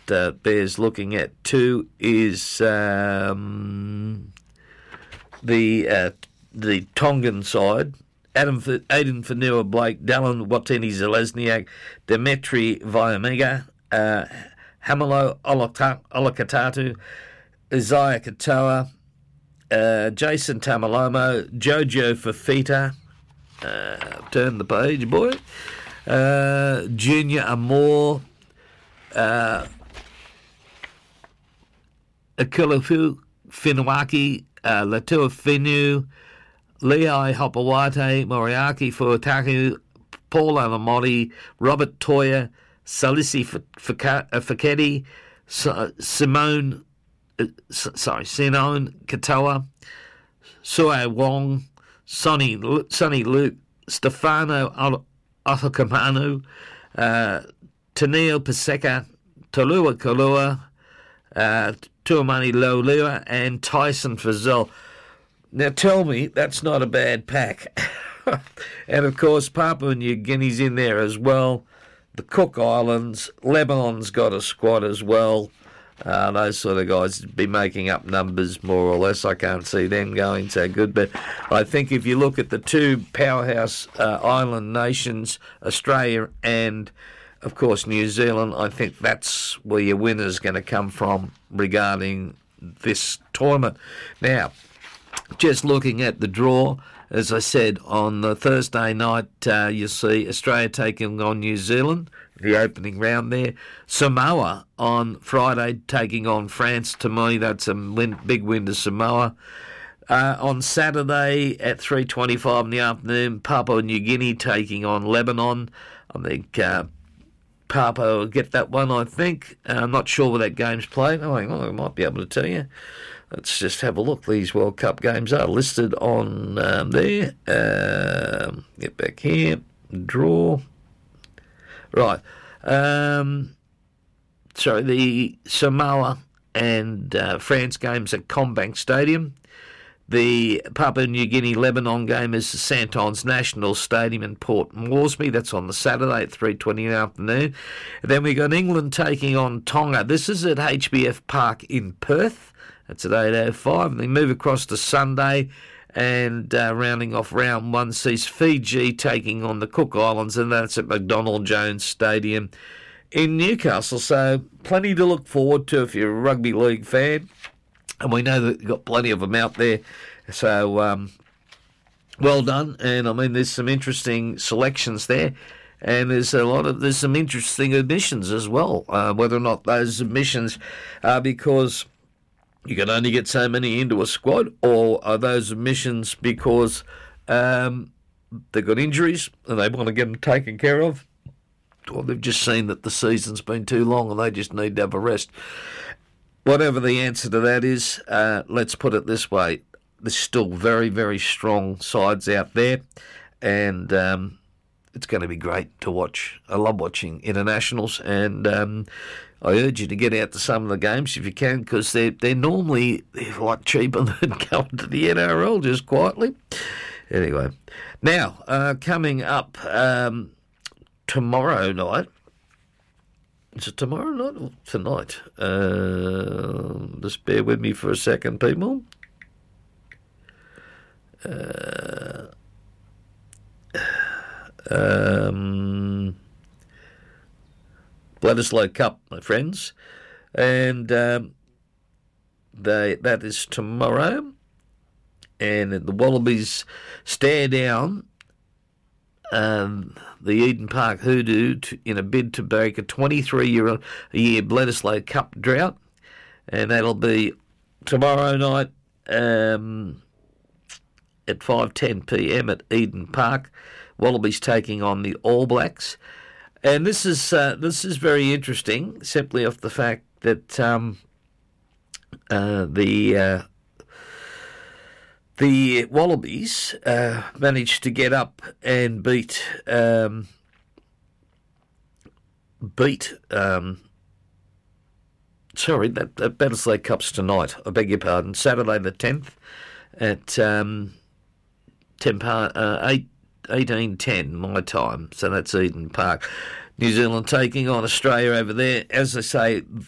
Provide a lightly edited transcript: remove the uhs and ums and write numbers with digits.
bears looking at too is the Tongan side. Aiden Fanua Blake, Dallin Watini Zelezniak, Dimitri Viomega, Hamilo Olakatatu, Isaiah Katoa, Jason Tamalomo, Jojo Fafita, turn the page, boy, Junior Amor, Akilafu Finuaki, Latua Finu, Lehigh Hopawate, Moriaki Fuataku, Paul Alamoti, Robert Toya, Salisi Faketi, Simone Katoa, Sue Wong, Sonny Luke, Stefano Otokamanu, Tanil Paseka, Talua Kalua, Tuamani Lolua, and Tyson Fazell. Now tell me that's not a bad pack. And of course Papua New Guinea's in there as well. The Cook Islands, Lebanon's got a squad as well. Those sort of guys be making up numbers more or less. I can't see them going so good. But I think if you look at the two powerhouse island nations, Australia and, of course, New Zealand, I think that's where your winner's going to come from regarding this tournament. Now, just looking at the draw, as I said, on the Thursday night, you see Australia taking on New Zealand, the opening round there. Samoa on Friday taking on France. To me, that's a big win to Samoa. On Saturday at 3:25 in the afternoon, Papua New Guinea taking on Lebanon. I think Papua will get that one, I think. I'm not sure where that game's played. Oh, hang on, I might be able to tell you. Let's just have a look. These World Cup games are listed on there. Get back here. Draw. Right. Sorry, the Samoa and France games at Combank Stadium. The Papua New Guinea-Lebanon game is the Santons National Stadium in Port Moresby. That's on the Saturday at 3:20 in the afternoon. And then we got England taking on Tonga. This is at HBF Park in Perth. That's at 8:05. And they move across to Sunday, and rounding off round one sees Fiji taking on the Cook Islands, and that's at McDonald Jones Stadium in Newcastle. So plenty to look forward to if you're a rugby league fan. And we know that you've got plenty of them out there. So well done. And I mean, there's some interesting selections there. And there's some interesting admissions as well. Whether or not those admissions are because you can only get so many into a squad, or are those admissions because they've got injuries and they want to get them taken care of, or they've just seen that the season's been too long and they just need to have a rest. Whatever the answer to that is, let's put it this way. There's still very, very strong sides out there, and it's going to be great to watch. I love watching internationals, and I urge you to get out to some of the games if you can, because they're normally a lot cheaper than going to the NRL just quietly. Anyway, now, coming up tomorrow night. Is it tomorrow night or tonight? Just bear with me for a second, people. Bledisloe Cup, my friends. And that is tomorrow. And the Wallabies stare down the Eden Park Hoodoo in a bid to break a 23-year Bledisloe Cup drought. And that'll be tomorrow night at 5:10 p.m. at Eden Park. Wallabies taking on the All Blacks. And this is very interesting, simply off the fact that the Wallabies managed to get up and beat that Bledisloe Cup's tonight. I beg your pardon. Saturday the 10th at 18:10 my time. So that's Eden Park. New Zealand taking on Australia over there. As I say,